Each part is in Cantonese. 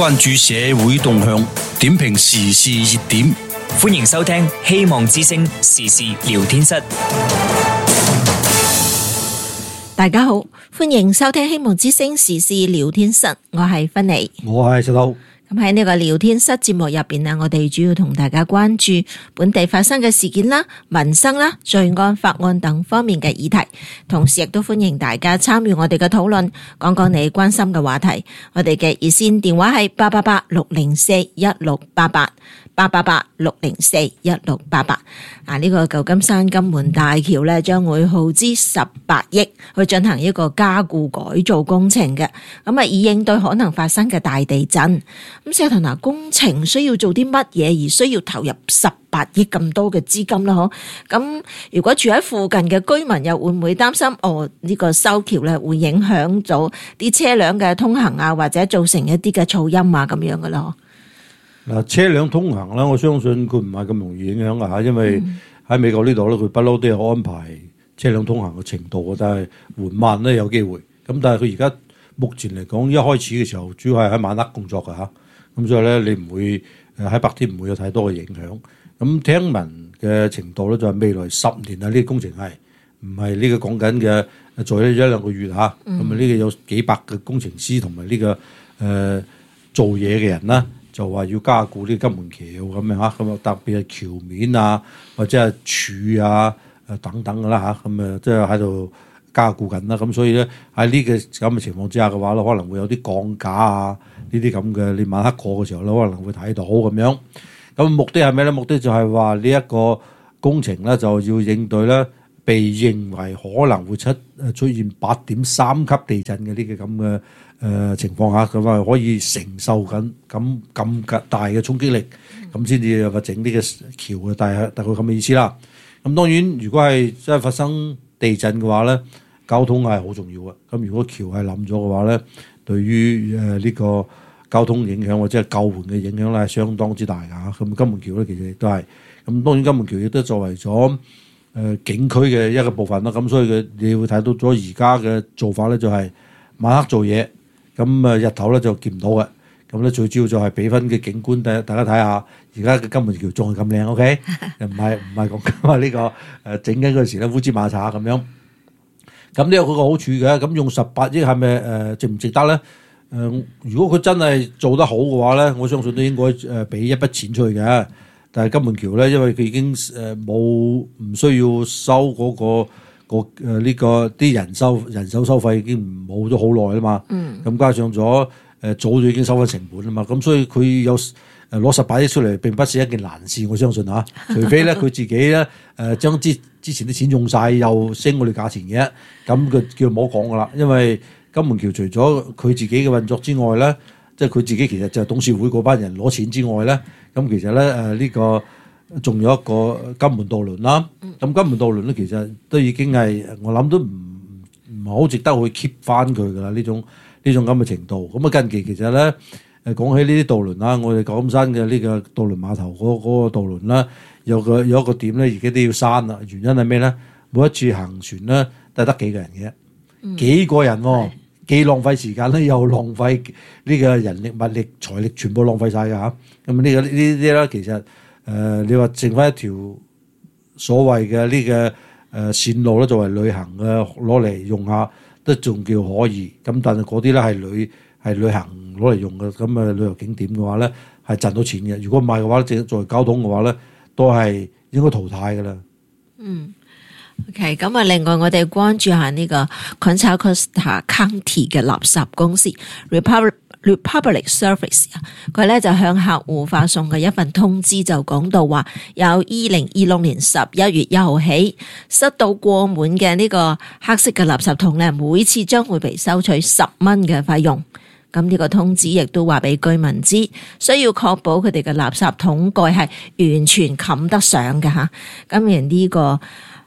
關注社會動向，點評時事熱點。 歡迎收聽希望之聲時事聊天室。 大家好，歡迎收聽希望之聲時事聊天室，我係芬妮， 我係石頭。 咁喺呢個聊天室節目入邊呢，我哋主要同大家關注本地發生嘅事件啦、民生啦、罪案、法案等方面嘅議題，同時亦都歡迎大家參與我哋嘅討論，講講你關心嘅話題。我哋嘅熱線電話係888-604-1688。888-604-1688。呢個舊金山金門大橋咧，將會耗資18億去進行一個加固改造工程嘅，以應對可能發生嘅大地震。咁石頭工程需要做啲乜嘢而需要投入18億咁多嘅資金啦？咁如果住喺附近嘅居民又會唔會擔心呢個修橋咧會影響咗啲車輛嘅通行啊，或者造成一啲嘅噪音啊咁樣嘅咯？ 嗱，車輛通行啦，我相信佢唔係咁容易影響㗎，因為喺美國呢度咧，佢不嬲都有安排車輛通行嘅程度，但係緩慢咧有機會。咁但係佢而家目前嚟講，一開始嘅時候主要係喺晚黑工作㗎，咁所以咧你唔會喺白天唔會有太多嘅影響。咁聽聞嘅程度咧就係未來10年啊，呢個工程係唔係呢個講緊嘅做咗一兩個月嚇？咁啊呢個有幾百個工程師同埋呢個做嘢嘅人啦。就話要加固啲金門橋咁樣嚇，咁啊特別係橋面啊，或者係柱啊、等等嘅啦嚇，咁即係喺度加固緊啦。咁所以咧喺呢個咁嘅情況之下嘅話咧，可能會有啲鋼架啊呢啲咁嘅，你晚黑過嘅時候咧可能會睇到咁樣。咁目的係咩咧？目的就係話呢一個工程咧就要應對咧被認為可能會出現8.3級地震嘅呢個咁嘅情況下，咁啊可以承受緊咁大嘅衝擊力，咁先至話整呢個橋嘅大概咁嘅意思啦。咁當然，如果係真係發生地震嘅話咧，交通係好重要嘅。咁如果橋係冧咗嘅話咧，對於呢個交通影響或者係救援嘅影響咧係相當之大㗎。咁金門橋咧其實亦都係，咁當然金門橋亦都作為咗景區嘅一個部分啦。咁所以你會睇到咗而家嘅做法咧，就係晚黑做嘢。咁日頭咧就見唔到嘅，咁咧最主要就係俾翻嘅景觀大家睇下，而家嘅金門橋仲係咁靚 ，OK？ 唔係講緊話呢個整緊嗰時咧烏茲馬查咁樣。咁呢有佢個好處嘅，咁用18億係咪值唔值得咧？如果佢真係做得好嘅話咧，我相信都應該俾一筆錢出去嘅。但係金門橋咧，因為佢已經唔需要收嗰個呢個啲人手收費已經冇咗好耐啦嘛，咁加上咗早就已經收翻成本啦嘛，咁所以佢有攞18億出嚟並不是一件難事，我相信嚇，除非咧佢自己咧將之前啲錢用晒又升我哋價錢嘅，咁佢叫唔好講噶啦，因為金門橋除咗佢自己嘅運作之外咧，即係佢自己其實就係董事會嗰班人攞錢之外咧，咁其實咧呢個仲有一個金門渡輪啦，咁金門渡輪咧其實都已經係我諗都唔係好值得去 keep 翻佢噶啦，呢種咁嘅程度。咁近期其實咧講起呢啲渡輪啦，我哋舊金山嘅呢個渡輪碼頭嗰個渡輪啦，有一個點咧而家都要刪啦，原因係咩咧？每一次行船咧都係得幾個人嘅，幾個人喎，既浪費時間咧，又浪費呢個人力物力財力，全部浪費晒㗎嚇。咁呢啲咧其實你話剩翻一條所謂嘅呢個線路咧，作為旅行嘅攞嚟用下都仲叫可以。咁但係嗰啲咧係旅行攞嚟用嘅，咁旅遊景點嘅話咧係賺到錢嘅。如果唔係嘅話，作為交通嘅話咧，都係應該淘汰㗎啦。 OK， 咁另外我哋關注下呢個 Contra Costa County 嘅垃圾公司 Republic Service， 佢咧就向客戶發送嘅一份通知就講到話，由2026年11月1號起，塞到過滿嘅呢個黑色嘅垃圾桶咧，每次將會被收取10蚊嘅費用。咁呢個通知亦都話俾居民知，需要確保佢哋嘅垃圾桶蓋係完全冚得上嘅吓。咁而呢個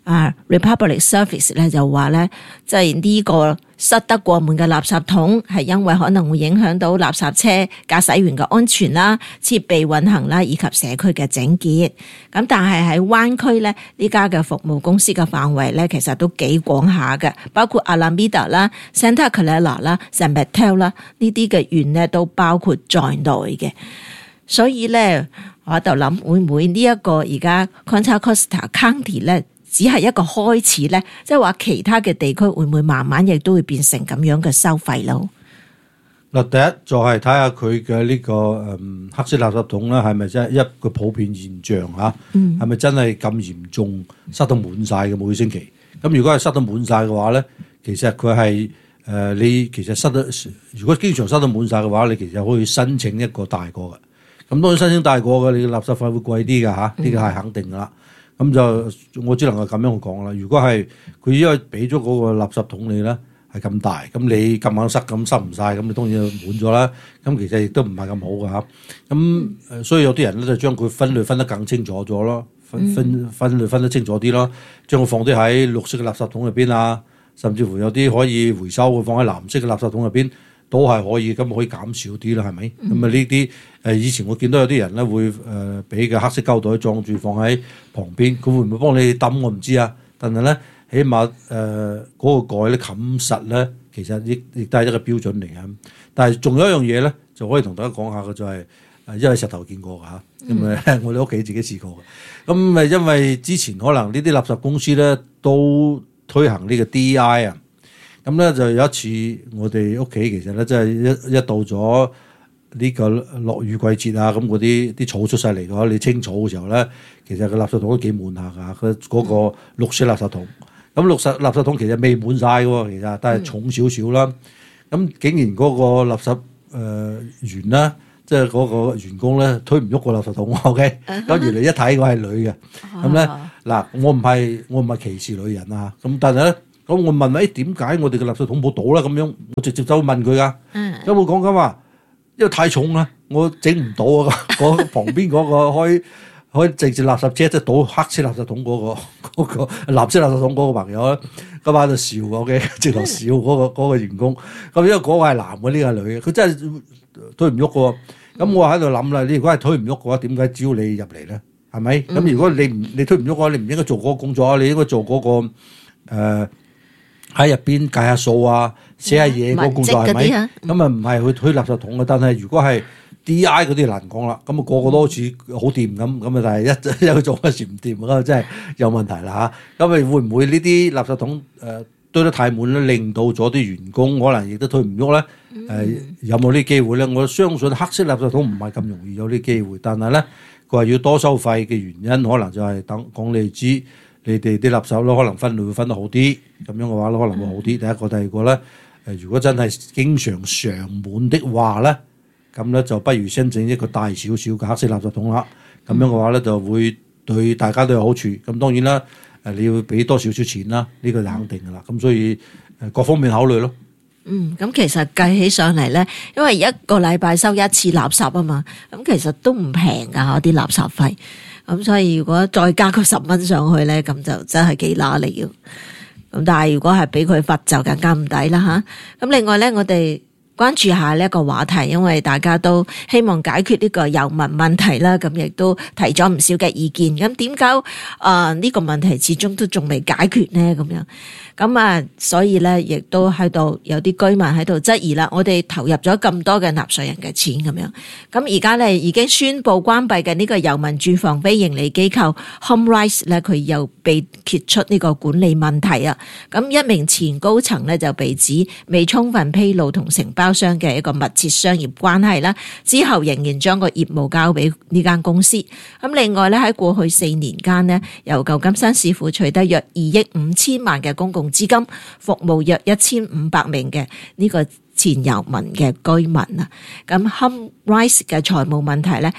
Republic Service 咧就話咧，即係呢個塞得過滿嘅垃圾桶係因為可能會影響到垃圾車駕駛員嘅安全啦、設備運行啦以及社區嘅整潔。咁但係喺灣區咧，呢家嘅服務公司嘅範圍咧其實都幾廣下嘅，包括 Alameda 啦、Santa Clara 啦、San Mateo 啦呢啲嘅縣咧都包括在內嘅。所以咧，我喺度諗會唔會呢一個而家 Contra Costa County 咧，只係一個開始咧，即係話其他嘅地區會唔會慢慢亦都會變成咁樣嘅收費咯？ 嗱，第一就係睇下佢嘅呢個黑色垃圾桶啦，係咪真係一個普遍現象嚇？係咪真係咁嚴重塞到滿晒嘅每個星期？咁如果係塞到滿晒嘅話咧，其實佢係你其實塞得，如果經常塞到滿晒嘅話，你其實可以申請一個大個嘅。咁當然申請大個嘅，你嘅垃圾費會貴啲㗎嚇，呢個係肯定㗎啦。咁就我只能夠咁樣講啦。如果係佢因為俾咗嗰個垃圾桶你咧係咁大，咁你咁硬塞咁塞唔晒，咁你當然滿咗啦。咁其實亦都唔係咁好㗎嚇。咁所以有啲人咧就將佢分類分得更清楚咗咯，分類分得清楚啲咯，將佢放啲喺綠色嘅垃圾桶入邊啊，甚至乎有啲可以回收嘅放喺藍色嘅垃圾桶入邊。都係可以，咁可以減少啲啦，係咪？咁啊呢啲以前我見到有啲人咧會俾個黑色膠袋裝住放喺旁邊，佢會唔會幫你抌我唔知啊。但係咧，起碼嗰個蓋咧冚實咧，其實亦都係一個標準嚟嘅。但係仲有一樣嘢咧，就可以同大家講下嘅就係因為石頭見過㗎嚇，因為我哋屋企自己試過嘅。咁因為之前可能呢啲垃圾公司咧都推行呢個 DEI 啊。咁咧就有一次，我哋屋企其實咧，即係一到咗呢個落雨季節啊，咁嗰啲草出晒嚟嘅話，你清草嘅時候咧，其實個垃圾桶都幾滿下㗎。佢嗰個綠色垃圾桶，咁綠色垃圾桶其實未滿晒嘅喎，其實但係重少少啦。咁竟然嗰個垃圾員啦，即係嗰個員工咧推唔喐個垃圾桶 ，OK？咁原來一睇我係女嘅，咁咧嗱，我唔係歧視女人啊，咁但係咧。咁我問點解我哋嘅垃圾桶冇倒啦？咁樣我直接走去問佢噶。咁我講緊話，因為太重啦，我整唔到啊！嗰旁邊嗰個可以直接垃圾車即係倒黑色垃圾桶嗰個藍色垃圾桶嗰個朋友咧，今晚就笑我嘅，直頭笑嗰個員工。咁因為嗰個係男嘅，呢個係女嘅，佢真係推唔喐嘅。咁我喺度諗啦，你如果係推唔喐嘅話，點解招你入嚟咧？係咪？咁如果你推唔喐嘅話，你唔應該做嗰個工作啊！你應該做嗰個喺入邊計下數啊，寫下嘢嗰個工作係咪？咁啊唔係去推垃圾桶嘅，但係如果係 DI 嗰啲難講啦。咁啊個個都好似好掂咁啊，但係一做嗰時唔掂，咁真係有問題啦嚇。咁啊會唔會呢啲垃圾桶堆得太滿咧，令到咗啲員工可能亦都推唔喐咧？有冇呢啲機會咧？我相信黑色垃圾桶唔係咁容易有啲機會，但係咧佢話要多收費嘅原因，可能就係等講你知。你哋啲垃圾咯，可能分類會分得好啲，咁樣嘅話咧，可能會好啲。第一個，第二個咧，如果真係經常上滿的話咧，咁咧就不如申請一個大少少嘅黑色垃圾桶啦。咁樣嘅話咧，就會對大家都有好處。咁當然啦，你要俾多少少錢啦，呢個就肯定噶啦。咁所以各方面考慮咯。 咁其實計起上嚟咧，因為一個禮拜收一次垃圾啊嘛，咁其實都唔平噶啲垃圾費。咁所以如果再加個10蚊上去咧，咁就真係幾揦脷嘅。咁但係如果係俾佢罰就更加唔抵啦嚇。咁另外咧，我哋關注下呢一個話題，因為大家都希望解決呢個遊民問題啦，咁亦都提咗唔少嘅意見。咁點解呢個問題始終都仲未解決呢？咁樣咁所以咧，亦都喺度有啲居民喺度質疑啦。我哋投入咗咁多嘅納稅人嘅錢咁樣，咁而家咧已經宣布關閉嘅呢個遊民住房非營利機構 HomeRise 咧，佢又被揭出呢個管理問題啊。咁一名前高層咧就被指未充分披露同承包商嘅一個密切商業關係啦，之後仍然將個業務交俾呢間公司。咁另外咧喺過去4年間呢，由舊金山市府取得約2億5千萬嘅公共資金，服務約1500名嘅呢個前遊民嘅居民啊。咁 HomeRise 嘅財務問題咧，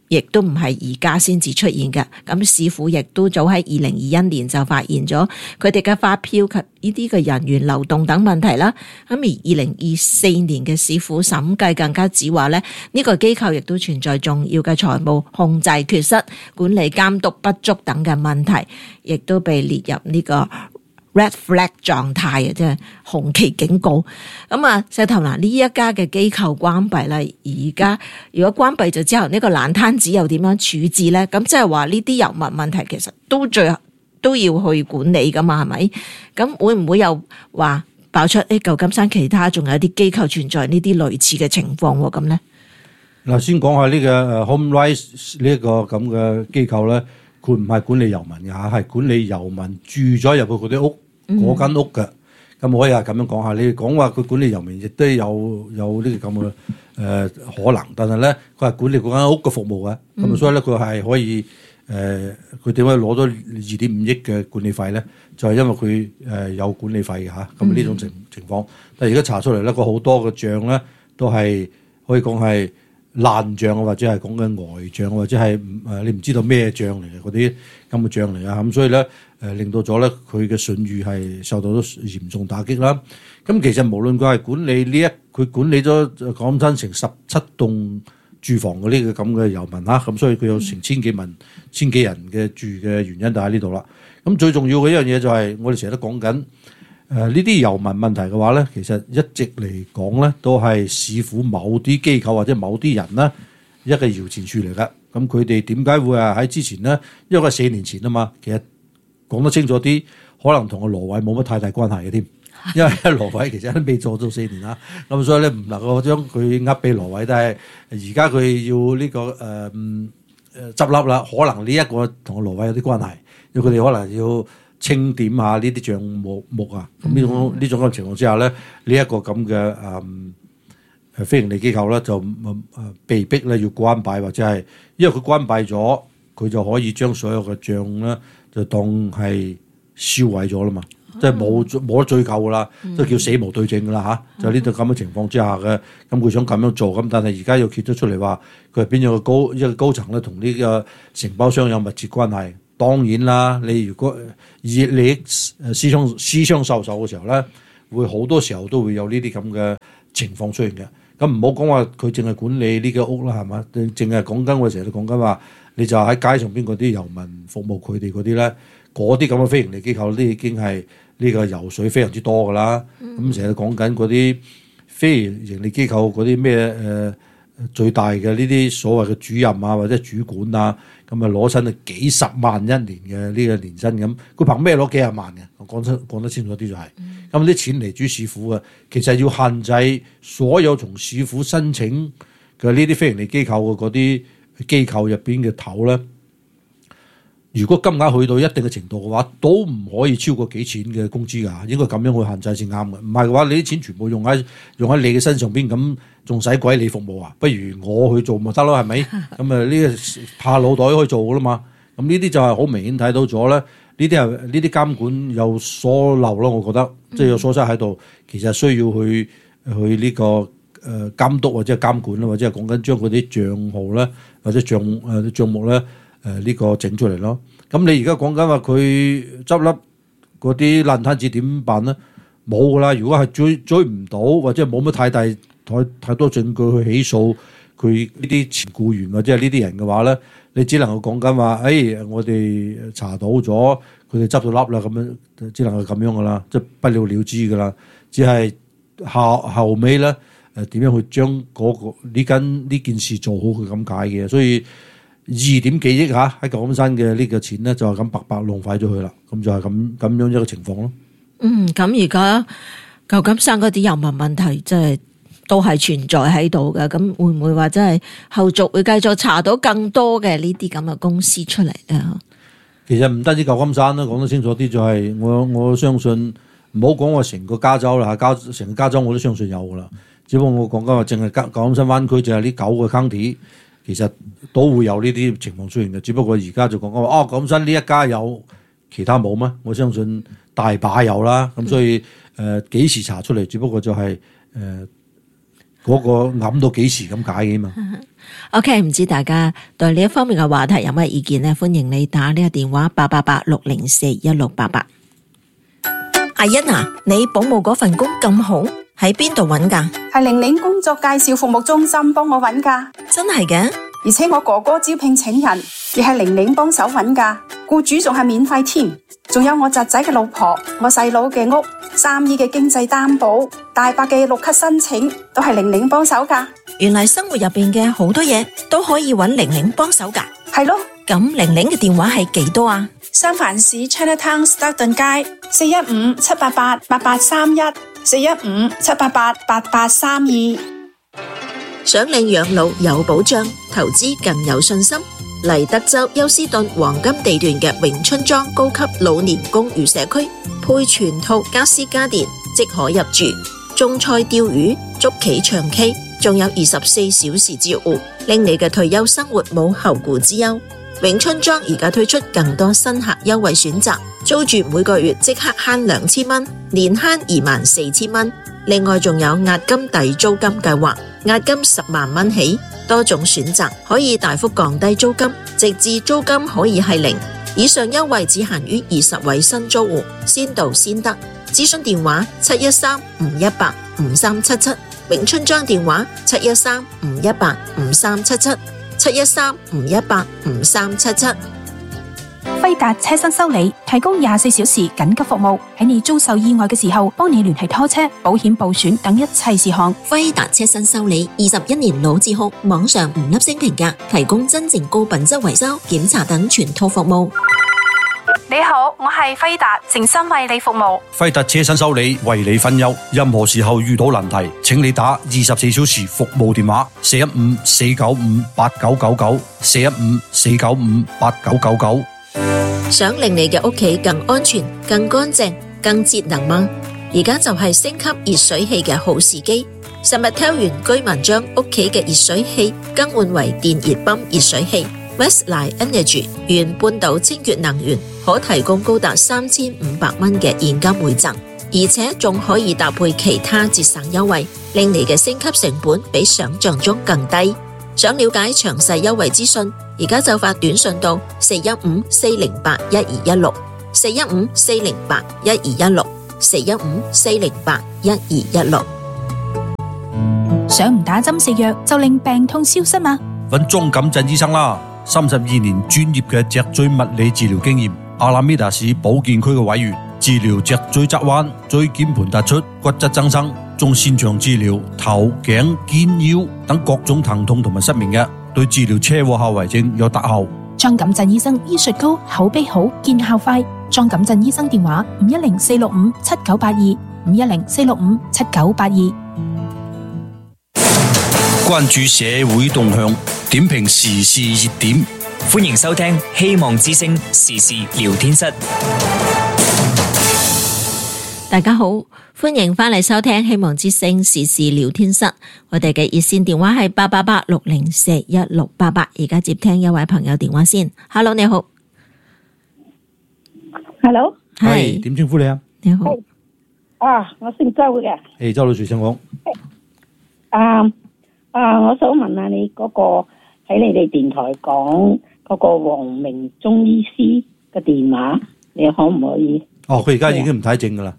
亦都唔係而家先至出現嘅，咁市府亦都早喺2021年就發現咗佢哋嘅發票及呢啲嘅人員流動等問題啦。咁而2024年嘅市府審計更加指話咧，呢個機構亦都存在重要嘅財務控制缺失、管理監督不足等嘅問題，亦都被列入呢個Red flag 狀態，即係紅旗警告。咁啊，石頭嗱，呢一家嘅機構關閉啦，而家如果關閉咗之後，呢個爛攤子又點樣處置咧？咁即係話呢啲油物問題其實最後都要去管理噶嘛，係咪？咁會唔會又話爆出舊金山其他仲有啲機構存在呢啲類似嘅情況喎？咁咧嗱，先講下呢個HomeRise 呢一個咁嘅機構咧，佢唔係管理遊民嘅嚇，係管理遊民住咗入去嗰啲屋。嗰間屋嘅，咁可以係咁樣講下。你講話佢管理遊民亦都有呢個咁嘅可能，但係咧佢係管理嗰間屋嘅服務嘅，咁所以咧佢係可以佢點解攞咗2.5億嘅管理費咧？就係因為佢有管理費嘅嚇，咁呢種情況。但係而家查出嚟咧，佢好多嘅帳咧都係可以講係爛帳，或者係講緊呆帳，或者係你唔知道咩帳嚟嘅嗰啲咁嘅帳嚟啊，咁所以咧令到咗咧佢嘅信譽係受到咗嚴重打擊啦。咁其實無論佢係管理佢管理咗講真成17棟住房嘅呢個咁嘅遊民啦，咁所以佢有成千幾人嘅住嘅原因就喺呢度啦。咁最重要嘅一樣嘢就係我哋成日都講緊呢啲遊民問題嘅話咧，其實一直嚟講咧都係市府某啲機構或者某啲人咧一個搖錢樹嚟㗎。咁佢哋點解會喺之前咧？因為4年前啊嘛，其實講得清楚啲，可能同個羅偉冇乜太大關係嘅添。因為羅偉其實都未做到4年啦，咁所以咧唔能夠將佢呃俾羅偉。但係而家佢要呢個執笠啦，可能呢一個同個羅偉有啲關係，因為佢哋可能要清點下呢啲帳目啊。咁呢種嘅情況之下咧，呢一個咁嘅非營利機構咧就被逼咧要關閉，或者係因為佢關閉咗，佢就可以將所有嘅帳咧就當係銷毀咗啦嘛。即係冇得追究噶啦，都叫死無對證噶啦嚇。就呢度咁嘅情況之下嘅，咁佢想咁樣做，咁但係而家又揭咗出嚟話，佢係邊咗一個高層咧，同呢個承包商有密切關係。當然啦，你如果以利益私相授受嘅時候咧，會好多時候都會有呢啲咁嘅情況出現嘅。咁唔好講話佢淨係管理呢個屋啦，係嘛？淨係講緊我成日都講緊話，你就喺街上邊嗰啲遊民服務佢哋嗰啲咧，嗰啲咁嘅非營利機構都已經係呢個游水非常之多㗎啦。咁成日講緊嗰啲非營利機構嗰啲咩最大嘅呢啲所謂嘅主任啊或者主管啊，咁啊攞親幾十萬一年嘅呢個年薪咁，佢憑咩攞幾十萬嘅？我講得清楚啲就係，咁啲錢嚟主市府嘅，其實要限制所有從市府申請嘅呢啲非營利機構嘅嗰啲機構入邊嘅頭咧。如果金額去到一定嘅程度嘅話，都唔可以超過幾錢嘅工資㗎，應該咁樣去限制先啱嘅。唔係嘅話，你啲錢全部用喺你嘅身上邊，咁仲使鬼你服務啊？不如我去做咪得咯，係咪？咁啊呢個怕腦袋可以做㗎啦嘛。咁呢啲就係好明顯睇到咗咧，呢啲監管有疏漏咯，我覺得即係有疏失喺度，其實需要去呢個監督或者係監管啦，或者係講緊將嗰啲帳號咧或者帳目咧。呢個整出嚟咯，咁你而家講緊話佢執笠嗰啲爛攤子點辦咧？冇噶啦，如果係追唔到或者冇乜太多證據去起訴佢呢啲前僱員或者係呢啲人嘅話咧，你只能夠講緊話，我哋查到咗佢哋執到笠啦，咁樣只能夠咁樣噶啦，即係不了了之噶啦，只係後尾咧點樣去將呢件事做好佢咁解嘅，所以。2點幾億喺舊金山嘅呢個錢咧，就係咁白白浪費咗佢啦。咁就係咁樣一個情況咯。 咁而家舊金山嗰啲遊民問題，即係都係存在喺度嘅。咁會唔會話真係後續會繼續查到更多嘅呢啲咁嘅公司出嚟咧？ 其實唔單止舊金山啦，講得清楚啲就係我相信，唔好講話成個加州啦，成個加州我都相信有噶啦。只不過我講緊話淨係舊金山灣區，淨係呢9個 county。其實都會有呢啲情況出現嘅，只不過而家就講緊話舊金山呢一家有，其他冇咩？我相信大把有啦。咁所以幾時查出嚟？只不過就係嗰個揞到幾時咁解嘅嘛。 OK， 唔知大家對呢一方面嘅話題有咩意見呢？歡迎你打呢個電話888-604-1688。阿欣啊，你保姆嗰份工咁好，喺邊度揾㗎？ 係玲玲工作介紹服務中心幫我揾㗎。 真係嘅？ 而且我哥哥招聘請人，亦係玲玲幫手揾㗎，僱主仲係免費添。仲有我侄仔嘅老婆，我細佬嘅屋，3億嘅經濟擔保，大伯嘅綠卡申請，都係玲玲幫手㗎。 原來生活入邊嘅好多嘢都可以揾玲玲幫手㗎。 係咯。 咁玲玲嘅電話係幾多啊？ 三藩市 Chinatown Stockton 街415-788-8831，415-788-8832。 想領養老有保障，投資更有信心。嚟德州休斯頓黃金地段嘅永春莊高級老年公寓社區，配全套家私家電，即可入住。種菜釣魚、捉棋唱 K， 仲有24小時照顧，令你嘅退休生活冇後顧之憂。永春莊而家推出更多新客優惠選擇，租住每個月即刻慳2000蚊，年慳24000蚊。另外仲有押金抵租金計劃，押金10萬蚊起，多種選擇可以大幅降低租金，直至租金可以係0。以上優惠只限於20位新租戶，先到先得。諮詢電話713-518-5377，永春莊電話713-518-5377，713-518-5377。 輝達車身修理提供24小時緊急服務，喺你遭受意外嘅時候，幫你聯繫拖車、保險報損等一切事項。 輝達車身修理21年老字號，網上5粒星評價，提供真正高品質維修、檢查等全套服務。 你好，我係輝達，誠心為你服務。 輝達車身修理為你分憂，任何時候遇到難題，請你打24小時服務電話415-495-8999，415-495-8999。 想令你嘅屋企更安全、更乾淨、更節能嗎？而家就係升級熱水器嘅好時機。Summertel原居民將屋企嘅熱水器更換為電熱泵熱水器。Westline Energy 原半島清潔能源可提供高達3500蚊嘅現金回贈，而且仲可以搭配其他節省優惠，令你嘅升級成本比想象中更低。想了解詳細優惠資訊，而家就發短信到415-408-1216 415-408-1216 415-408-1216。 想唔打針食藥就令病痛消失嗎？ 揾莊錦振醫生啦，32年專業嘅脊椎物理治療經驗，阿拉米達市保健區嘅委員，治療脊椎側彎、椎間盤突出、骨質增生，仲擅長治療頭頸肩腰等各種疼痛同埋失眠嘅，對治療車禍後遺症有特效。 莊錦振醫生醫術高，口碑好，見效快。莊錦振醫生電話510-465-7982 510-465-7982。 關注社會動向，點評時事熱點， 歡迎收聽希望之聲時事聊天室。 大家好，歡迎翻嚟收聽希望之聲時事聊天室。我哋嘅熱線電話係888-604-1688。而家接聽一位朋友電話先。Hello， 你好。 Hello， 係點稱呼你啊？ 你好。 我姓周嘅。 周女士請講。 我想問下你嗰個喺你哋電台講嗰個黃明中醫師嘅電話，你可唔可以？ 佢而家已經唔睇症噶啦。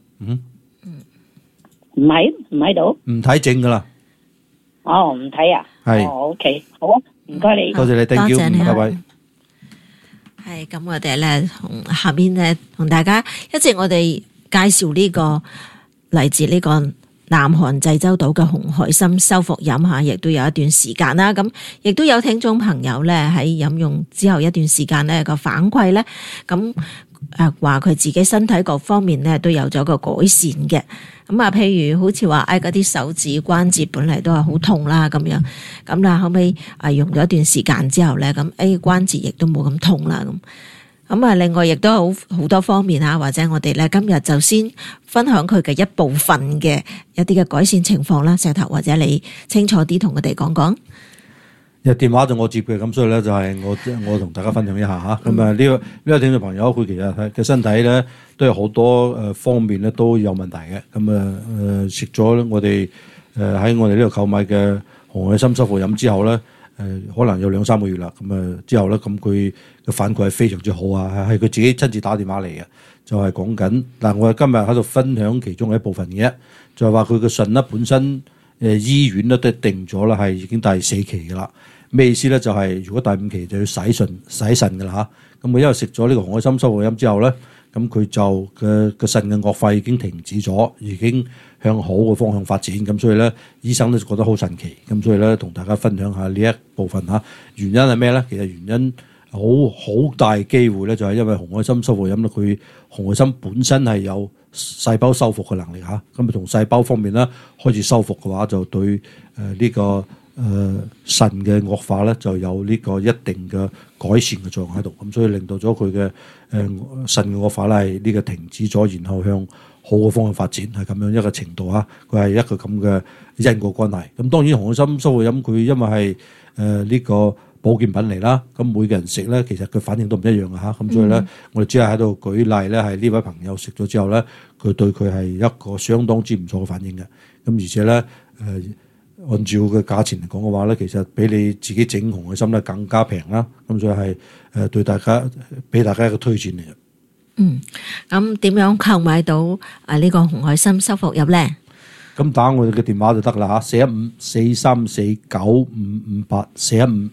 唔喺度？ 唔睇症噶啦。 唔睇啊？ 係。 OK， 好啊，唔該你。 多謝你 ，thank you，各位。 係咁，我哋咧同下邊咧同大家一直我哋介紹呢個嚟自呢個南韓濟州島嘅紅海參修復飲下，亦都有一段時間啦。咁亦都有聽眾朋友咧喺飲用之後一段時間咧個反饋咧，咁話佢自己身體各方面咧都有咗個改善嘅。咁啊，譬如好似話嗰啲手指關節本嚟都係好痛啦咁樣，咁啦後尾用咗一段時間之後咧，咁關節亦都冇咁痛啦咁。咁啊，另外亦都好多方面啊，或者我哋咧今日就先分享佢嘅一部分嘅一啲嘅改善情況啦。石頭或者你清楚啲同我哋講講。 電話就我接嘅，咁所以咧就係我同大家分享一下嚇。咁啊呢個聽眾朋友佢其實嘅身體咧都有好多方面咧都有問題嘅。咁食咗我哋喺我哋呢度購買嘅紅海參修復飲之後咧，可能有2-3個月啦。咁之後咧，咁佢嘅反饋係非常之好啊，係佢自己親自打電話嚟嘅，就係講緊。但我哋今日喺度分享其中嘅一部分嘅，就係話佢嘅腎咧本身醫院咧都定咗啦，係已經第4期嘅啦。咩意思咧？就係如果第5期就要洗腎嘅啦嚇。咁佢因為食咗呢個紅海參修復飲之後咧，咁佢就嘅腎嘅惡化已經停止咗，已經向好嘅方向發展。咁所以咧，醫生都覺得好神奇。咁所以咧，同大家分享下呢一部分嚇。原因係咩咧？其實原因好大機會咧，就係因為紅海參修復飲咧，佢紅海參本身係有細胞修復嘅能力嚇。咁從細胞方面咧開始修復嘅話，就對呢個腎嘅惡化咧就有呢個一定嘅改善嘅作用喺度，咁所以令到咗佢嘅腎嘅惡化咧係呢個停止咗，然後向好嘅方向發展，係咁樣一個程度嚇。佢係一個咁嘅因果關係。咁當然紅海參修復飲佢因為係呢個保健品嚟啦，咁每個人食咧其實佢反應都唔一樣嘅嚇。咁所以咧，我哋只係喺度舉例咧，係呢位朋友食咗之後咧，佢對佢係一個相當之唔錯嘅反應嘅。咁而且咧按照嘅價錢嚟講嘅話咧，其實比你自己整紅海參咧更加平啦。咁所以係對大家俾大家一個推薦嚟嘅。 咁點樣購買到呢個紅海參修復飲咧？ 咁打我哋嘅電話就得啦嚇，415-434-9558，415-434-9558。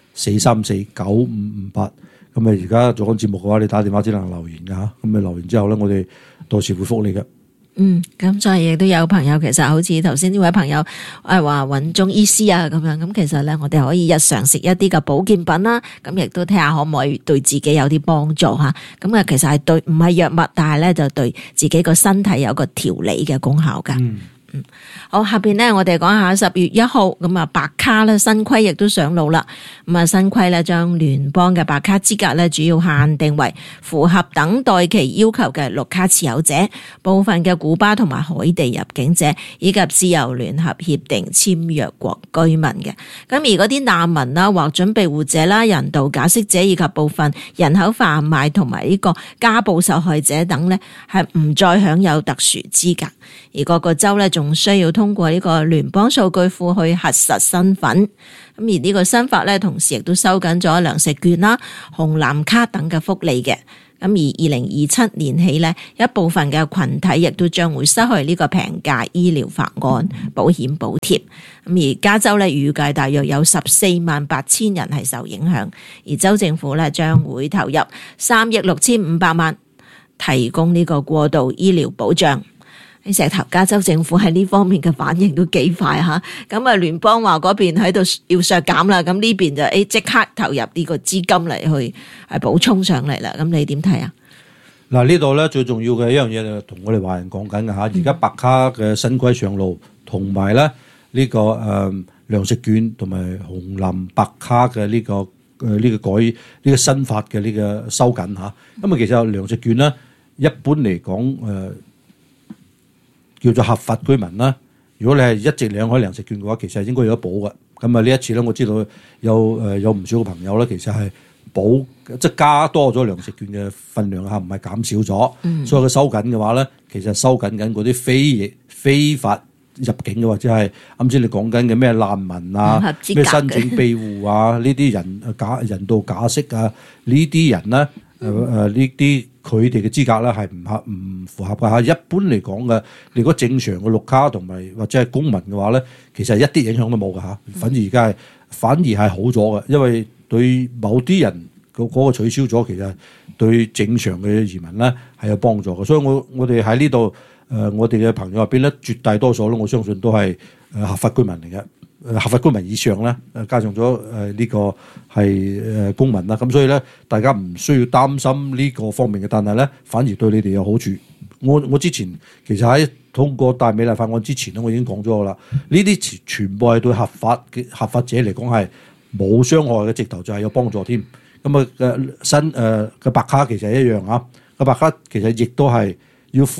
咁而家做緊節目嘅話，你打電話只能留言㗎嚇。咁留言之後咧，我哋到時回覆你嘅。 咁所以亦都有朋友其實好似頭先呢位朋友話揾中醫師啊咁樣，咁其實咧我哋可以日常食一啲嘅保健品啦，咁亦都睇下可唔可以對自己有啲幫助嚇。咁其實係對唔係藥物，但係咧就對自己個身體有個調理嘅功效㗎。好，下邊咧我哋講下10月1號咁啊，白卡咧新規亦都上路啦。咁啊，新規咧將聯邦嘅白卡資格咧主要限定為符合等待期要求嘅綠卡持有者、部分嘅古巴同埋海地入境者以及自由聯合協定簽約國居民嘅。咁而嗰啲難民啦、或準庇護者啦、人道假釋者以及部分人口販賣同埋呢個家暴受害者等咧，係唔再享有特殊資格。而各個州咧仲需要通過呢個聯邦數據庫去核實身份。咁而呢個新法咧，同時亦都收緊咗糧食券啦、紅藍卡等嘅福利嘅。咁而2027年起咧，一部分嘅群體亦都將會失去呢個平價醫療法案保險補貼。咁而加州咧預計大約有148000人係受影響，而州政府咧將會投入3億6500萬提供呢個過渡醫療保障。喺石頭加州政府喺呢方面嘅反應都幾快嚇，咁啊聯邦話嗰邊喺度要削減啦，咁呢邊就即刻投入呢個資金嚟去補充上嚟啦。咁你點睇啊？ 嗱，呢度咧最重要嘅一樣嘢就同我哋華人講緊嘅嚇，而家白卡嘅新規上路，同埋咧呢個糧食券同埋紅藍白卡嘅呢個改呢個新法嘅呢個收緊嚇。咁啊其實糧食券咧一般嚟講叫做合法居民啦。如果你係一直領開糧食券嘅話，其實係應該有得補嘅。咁啊呢一次咧，我知道有唔少嘅朋友咧，其實係補即係加多咗糧食券嘅份量嚇，唔係減少咗。所以佢收緊嘅話咧，其實收緊嗰啲非法入境嘅，或者係啱先你講緊嘅咩難民啊、咩申請庇護啊呢啲人道假釋啊呢啲人咧呢啲。佢哋嘅資格咧係唔符合嘅嚇。一般嚟講嘅，如果正常嘅綠卡同埋或者係公民嘅話咧，其實一啲影響都冇嘅嚇。反而係好咗嘅，因為對某啲人嗰個取消咗，其實對正常嘅移民咧係有幫助嘅。所以我哋喺呢度我哋嘅朋友入邊咧，絕大多數咧，我相信都係合法居民嚟嘅。合法居民以上咧，加上咗呢個係公民啦，咁所以咧，大家唔需要擔心呢個方面嘅，但係咧，反而對你哋有好處。我之前其實喺通過大美麗法案之前咧，我已經講咗㗎啦，呢啲全部係對合法者嚟講係冇傷害嘅，直頭就係有幫助添。咁新嘅白卡其實係一樣啊，個白卡其實亦都係要符合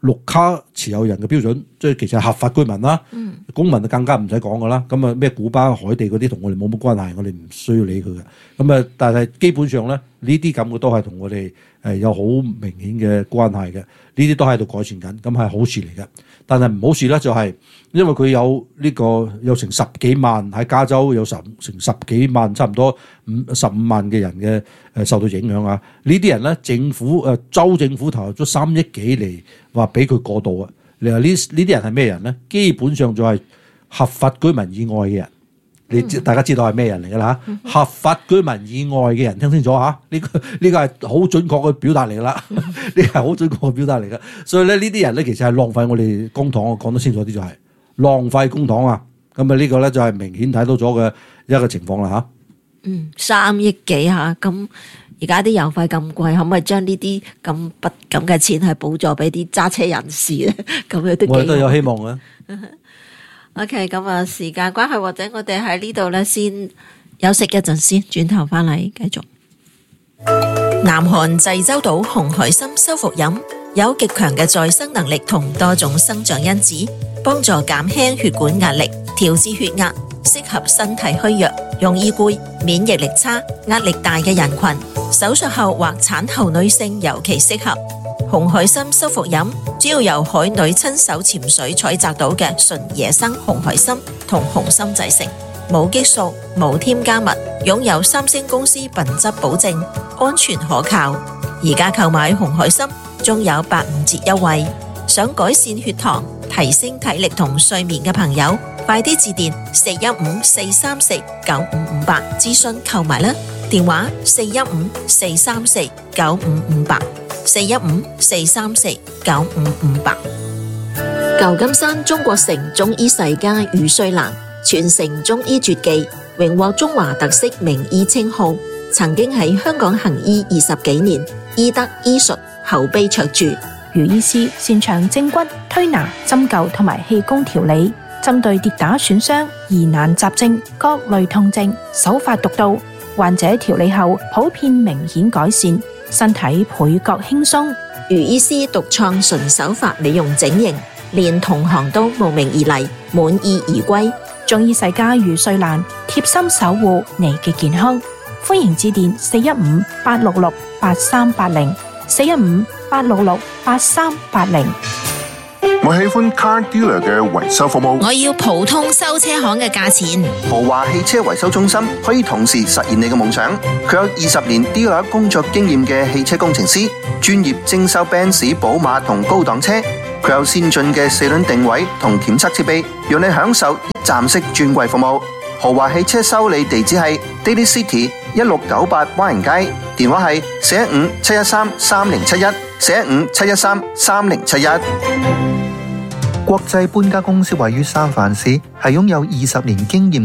綠卡持有人嘅標準，即係其實係合法居民啦。公民就更加唔使講噶啦。咁啊咩古巴、海地嗰啲同我哋冇乜關係，我哋唔需要理佢嘅。咁啊，但係基本上咧，呢啲咁嘅都係同我哋有好明顯嘅關係嘅。呢啲都喺度改善緊，咁係好事嚟嘅。但係唔好事咧，就係因為佢有成10幾萬喺加州有成10幾萬，差唔多15萬嘅人嘅受到影響啊！呢啲人咧，州政府投入咗3億幾嚟話俾佢過渡啊！你話呢啲人係咩人咧？基本上就係合法居民以外嘅人，大家知道係咩人嚟㗎啦嚇？合法居民以外嘅人，聽清楚嚇！呢個係好準確嘅表達嚟㗎啦，呢係好準確嘅表達嚟㗎。所以咧，呢啲人咧其實係浪費我哋公帑，我講得清楚啲就係浪費公帑啊！咁啊呢個咧就係明顯睇到咗嘅一個情況啦嚇。 3億幾嚇，咁而家啲油費咁貴，可唔可以將呢啲咁嘅錢係補助俾啲揸車人士咧？咁樣都幾好。 我哋都有希望嘅。 OK， 咁啊，時間關係，或者我哋喺呢度咧先休息一陣先，轉頭翻嚟繼續。南韓濟州島紅海參修復飲有極強嘅再生能力同多種生長因子，幫助減輕血管壓力，調節血壓，適合身體虛弱、容易攰、免疫力差、壓力大嘅人群，手術後或產後女性尤其適合。紅海參修復飲主要由海女親手潛水採摘到嘅純野生紅海參同紅參製成，冇激素、冇添加物，擁有3星公司品質保證，安全可靠。而家購買紅海參仲有85折優惠，想改善血糖、提升體力同睡眠嘅朋友，快啲致電415-434-9558諮詢購買啦！電話415-434-9558。415-434-9558。舊金山中國城中醫世家余瑞蘭傳承中醫絕技，榮獲中華特色名醫稱號，曾經喺香港行醫20幾年，醫德醫術口碑卓著。 余醫師擅長正骨、推拿、針灸同埋氣功調理，針對跌打損傷、疑難雜症、各類痛症，手法獨到，患者調理後普遍明顯改善，身體倍覺輕鬆。 余醫師獨創純手法美容整形，連同行都慕名而嚟，滿意而歸。 中醫世家余瑞蘭貼心守護你嘅健康，歡迎致電415-866-8380，415-866-8380。 我喜歡 Car Dealer 嘅維修服務。 我要普通修車行嘅價錢。 豪華汽車維修中心可以同時實現你嘅夢想。佢有20年 dealer 工作經驗嘅汽車工程師，專業徵收 Benz、寶馬同高檔車。佢有先進嘅4輪定位同檢測設備，讓你享受一站式專櫃服務。豪華汽車修理地址係 Daly City 1698灣人街，電話係415-713-3071，415-713-3071。國際搬家公司位於三藩市，係擁有20年經驗